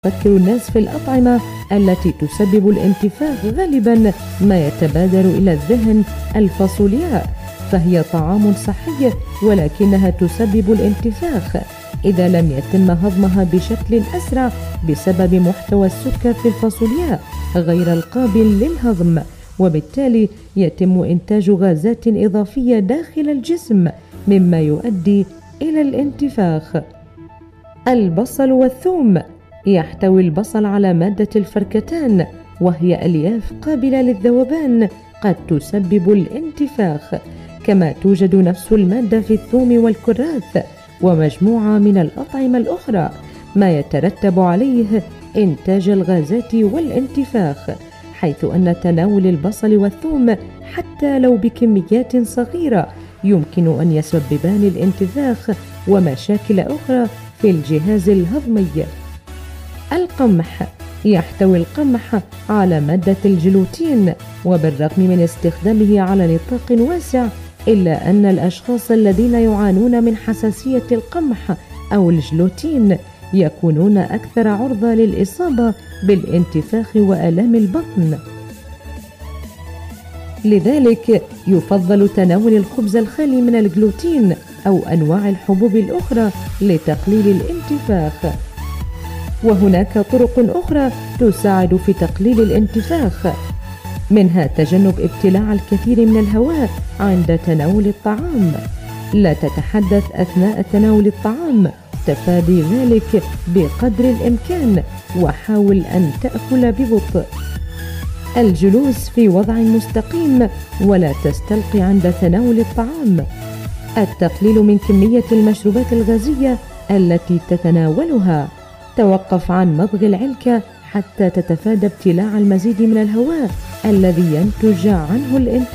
يفكر الناس في الأطعمة التي تسبب الانتفاخ غالبا ما يتبادر إلى الذهن الفاصولياء، فهي طعام صحي ولكنها تسبب الانتفاخ إذا لم يتم هضمها بشكل أسرع بسبب محتوى السكر في الفاصولياء غير القابل للهضم، وبالتالي يتم إنتاج غازات إضافية داخل الجسم مما يؤدي إلى الانتفاخ. البصل والثوم. يحتوي البصل على مادة الفركتان، وهي ألياف قابلة للذوبان قد تسبب الانتفاخ، كما توجد نفس المادة في الثوم والكراث ومجموعة من الأطعمة الأخرى، ما يترتب عليه إنتاج الغازات والانتفاخ، حيث أن تناول البصل والثوم حتى لو بكميات صغيرة يمكن أن يسببان الانتفاخ ومشاكل أخرى في الجهاز الهضمي. القمح. يحتوي القمح على مادة الجلوتين، وبالرغم من استخدامه على نطاق واسع إلا أن الأشخاص الذين يعانون من حساسية القمح أو الجلوتين يكونون أكثر عرضة للإصابة بالانتفاخ وآلام البطن. لذلك يفضل تناول الخبز الخالي من الجلوتين أو أنواع الحبوب الأخرى لتقليل الانتفاخ. وهناك طرق أخرى تساعد في تقليل الانتفاخ، منها تجنب ابتلاع الكثير من الهواء عند تناول الطعام. لا تتحدث أثناء تناول الطعام، تفادي ذلك بقدر الإمكان، وحاول أن تأكل ببطء. الجلوس في وضع مستقيم ولا تستلقي عند تناول الطعام. التقليل من كمية المشروبات الغازية التي تتناولها. توقف عن مضغ العلكة حتى تتفادى ابتلاع المزيد من الهواء الذي ينتج عنه الانتفاخ.